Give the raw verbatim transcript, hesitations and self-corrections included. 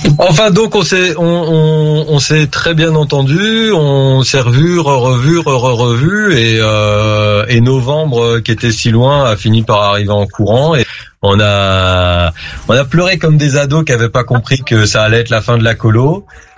Enfin donc on s'est on, on, on s'est très bien entendu, on s'est revu, revu, revu et euh, et novembre qui était si loin a fini par arriver en courant et on a on a pleuré comme des ados qui avaient pas compris que ça allait être la fin de la colo